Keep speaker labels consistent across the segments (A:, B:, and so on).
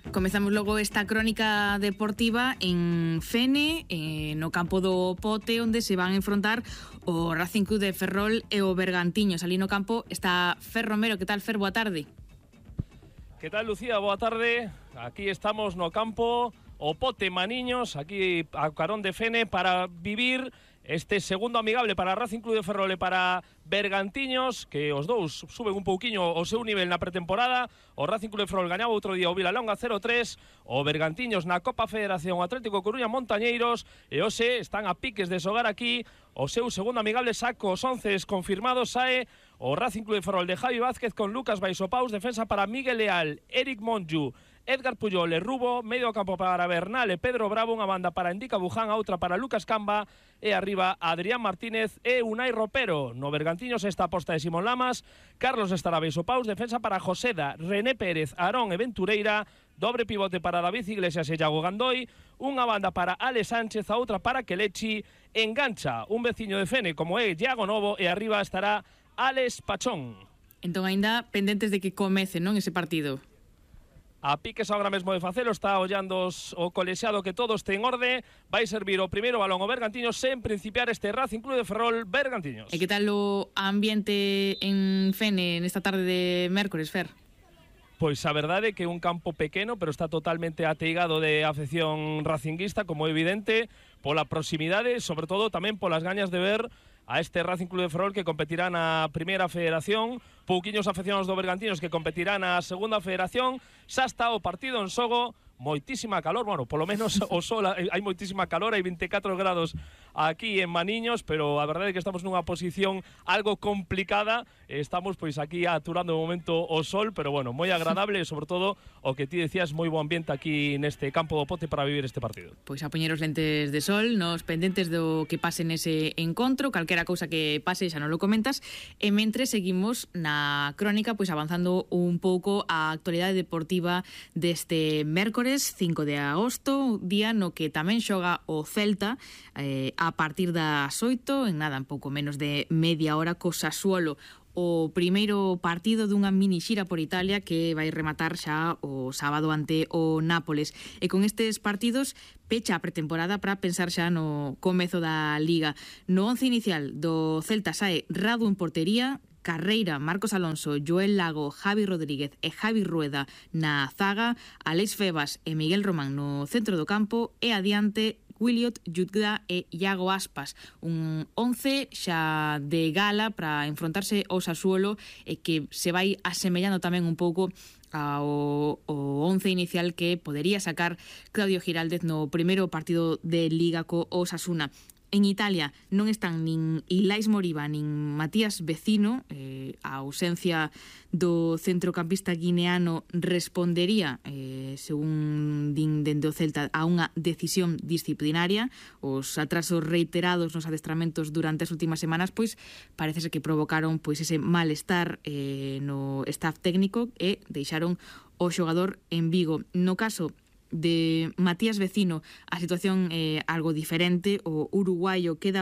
A: Comezamos logo esta crónica deportiva en Fene, no campo do Pote, onde se van a enfrontar o Racing Club de Ferrol e o Bergantiños. Ali no campo está Fer Romero. Que tal, Fer? Boa tarde.
B: Que tal, Lucía? Boa tarde. Aquí estamos no campo o Pote Maniños, aquí a carón de Fene, para vivir este segundo amigable para Racing Club de Ferrol e para Bergantiños, que os dous suben un pouquiño o seu nivel na pretemporada. O Racing Club de Ferrol gañaba outro día o Vilalonga 0-3, o Bergantiños na Copa Federación Atlético Coruña Montañeiros, e hoxe están a piques de xogar aquí o seu segundo amigable. Saco os 11 confirmados. Sae o Racing Club de Ferrol de Javi Vázquez con Lucas Baisopaus, defensa para Miguel Leal, Eric Monju, Edgar Puyol e Rubo, medio campo para Bernal e Pedro Bravo, unha banda para Indica Buján, a outra para Lucas Camba, e arriba Adrián Martínez e Unai Ropero. No Bergantiños esta aposta de Simón Lamas, Carlos Estará Baisopaus, defensa para Joseda, René Pérez, Aarón e Ventureira, dobre pivote para David Iglesias e Iago Gandoi, unha banda para Ale Sánchez, a outra para Kelechi, engancha un veciño de Fene como é Iago Novo, e arriba estará Alex Pachón.
A: Entón, aínda pendentes de que comece, non, ese partido?
B: A piques agora mesmo de facelo, está ollando o colexiado que todo este en orde. Vai servir o primeiro balón o Bergantiños sen principiar este Racing Club de Ferrol Bergantiños.
A: E que tal o ambiente en Fene nesta tarde de mércores, Fer?
B: Pois a verdade é que é un campo pequeno, pero está totalmente ateigado de afección racinguista, como é evidente, pola proximidade, sobre todo tamén polas gañas de ver a este Racing Club de Ferrol que competirá na Primeira Federación, pouquiños afeccionados do Bergantiños que competirá na Segunda Federación. Xa está o partido en xogo, moitísima calor, bueno, polo menos o sol, hai moitísima calor, hai 24 grados aquí en Maniños, pero a verdade é que estamos nunha posición algo complicada, estamos pois aquí aturando de momento o sol, pero bueno, moi agradable e sobre todo o que ti decías, moi bo ambiente aquí neste campo do Pote para vivir este partido.
A: Pois a poñer os lentes de sol, nos pendentes do que pase nese encontro, calquera cousa que pase xa non lo comentas, e mentre seguimos na crónica pois avanzando un pouco a actualidade deportiva deste mércores 5 de agosto, día no que tamén xoga o Celta a partir das 8, en nada, un pouco menos de media hora, co Sassuolo, o primeiro partido dunha mini xira por Italia que vai rematar xa o sábado ante o Nápoles. E con estes partidos pecha a pretemporada para pensar xa no comezo da Liga. No 11 inicial do Celta sae Radu en portería, Carreira, Marcos Alonso, Joel Lago, Javi Rodríguez e Javi Rueda na zaga, Alex Febas e Miguel Román no centro do campo, e adiante Williot, Jutgda e Iago Aspas. Un 11 xa de gala para enfrontarse ao Sassuolo e que se vai asemellando tamén un pouco ao 11 inicial que podería sacar Claudio Giraldez no primeiro partido de Liga co Osasuna. En Italia non están nin Ilais Moriba nin Matías Vecino. A ausencia do centrocampista guineano respondería, según din dende o Celta, a unha decisión disciplinaria. Os atrasos reiterados nos adestramentos durante as últimas semanas pois parece que provocaron pois ese malestar no staff técnico e deixaron o xogador en Vigo. No caso de Matías Vecino, a situación é algo diferente. O uruguaio queda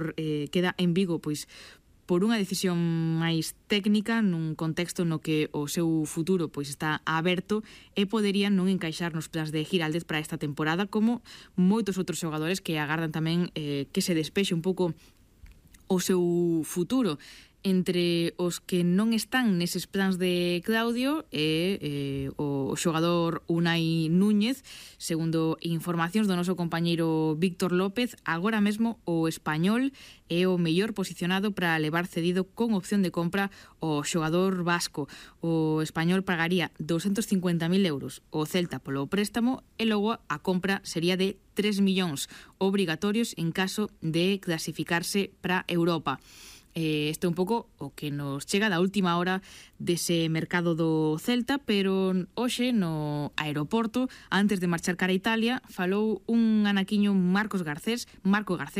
A: en Vigo pois por unha decisión máis técnica, nun contexto no que o seu futuro pois está aberto e poderían non encaixar nos plans de Giraldez para esta temporada, como moitos outros xogadores que agardan tamén que se despexe un pouco o seu futuro. Entre os que non están neses plans de Claudio o xogador Unai Núñez. Segundo informacións do noso compañeiro Víctor López, agora mesmo o Español é o mellor posicionado para levar cedido con opción de compra o xogador vasco. O Español pagaría 250.000 euros o Celta polo préstamo e logo a compra sería de 3 millóns obrigatorios en caso de clasificarse para Europa. Isto é un pouco o que nos chega da última hora dese mercado do Celta, pero hoxe no aeroporto, antes de marchar cara a Italia, falou un anaquiño Marco Garcés,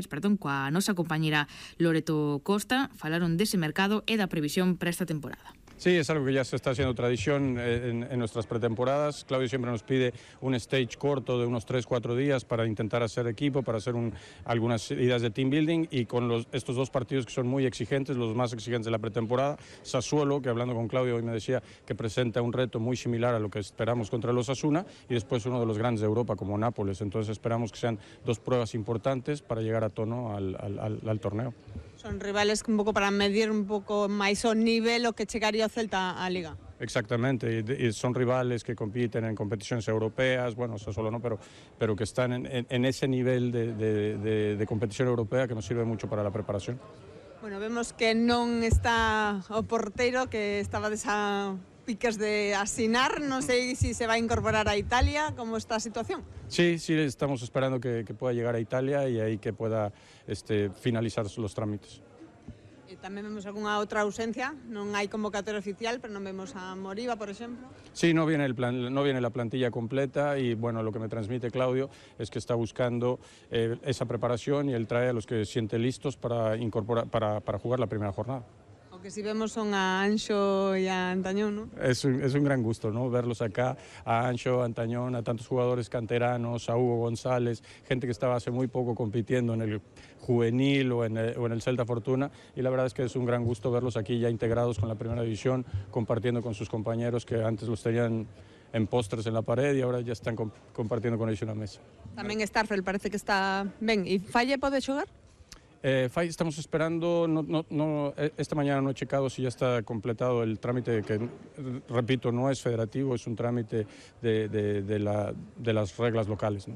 A: coa nosa compañera Loreto Costa. Falaron dese mercado e da previsión para esta temporada.
C: Sí, es algo que ya se está haciendo tradición en nuestras pretemporadas. Claudio siempre nos pide un stage corto de unos 3-4 días para intentar hacer equipo, para hacer algunas ideas de team building, y con estos dos partidos que son muy exigentes, los más exigentes de la pretemporada. Sassuolo, que hablando con Claudio hoy me decía que presenta un reto muy similar a lo que esperamos contra los Osasuna, y después uno de los grandes de Europa como Nápoles. Entonces esperamos que sean dos pruebas importantes para llegar a tono al torneo.
D: Son rivales un pouco para medir un pouco máis o nivel o que chegaría o Celta á Liga.
C: Exactamente, y son rivales que compiten en competiciones europeas, bueno, Sassuolo no, pero que están en ese nivel de competición europea que nos sirve mucho para la preparación.
D: Bueno, vemos que non está o porteiro, que estaba desa piques de asinar, non sei se se va a incorporar a Italia, como está a situación?
C: Sí, estamos esperando que pueda llegar a Italia y ahí que pueda finalizar los trámites.
D: E tamén vemos algunha outra ausencia, non hai convocatoria oficial, pero non vemos a Moriba, por exemplo.
C: Sí, no viene la plantilla completa, y bueno, lo que me transmite Claudio es que está buscando esa preparación, y él trae a los que siente listos para jugar la primera jornada.
D: O que si vemos son a Anxo e a Antañón, ¿no?
C: Es un gran gusto, ¿no?, verlos acá, a Anxo, a Antañón, a tantos jugadores canteranos, a Hugo González, gente que estaba hace muy poco compitiendo en el juvenil o en el Celta Fortuna, y la verdad es que es un gran gusto verlos aquí ya integrados con la primera división, compartiendo con sus compañeros que antes los tenían en pósters en la pared y ahora ya están compartiendo con ellos una mesa.
D: Tamén Starfel parece que está ben. E Falle pode xogar?
C: Fai, estamos esperando, esta mañana no he checado si ya está completado el trámite, que repito, no es federativo, es un trámite de las reglas locales, ¿no?,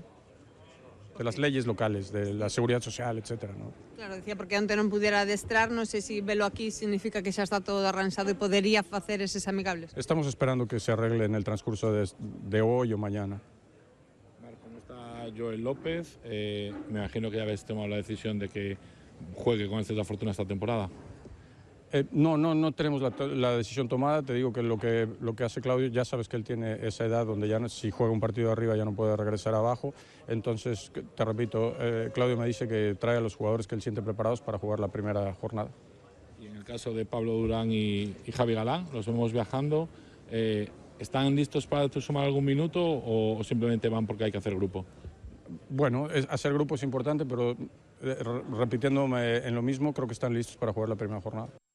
C: de las leyes locales, de la seguridad social, etcétera, ¿no?
D: Claro, decía, porque onte non pudiera adestrar, non sei se velo aquí significa que xa está todo arranxado e podería facer eses amigables.
C: Estamos esperando que se arregle en el transcurso de hoy o mañana.
E: ¿Cómo está Joel López? Me imagino que ya habéis tomado la decisión de que juegue con el Celta Fortuna esta temporada.
C: No tenemos la decisión tomada. Te digo que lo que hace Claudio, ya sabes que él tiene esa edad donde ya si juega un partido arriba ya no puede regresar abajo. Entonces, te repito, Claudio me dice que trae a los jugadores que él siente preparados para jugar la primera jornada.
E: Y en el caso de Pablo Durán y Javi Galán, los vemos viajando. ¿Están listos para sumar algún minuto o simplemente van porque hay que hacer grupo?
C: Bueno, hacer grupo es importante, pero repitiéndome en lo mismo, creo que están listos para jugar la primera jornada.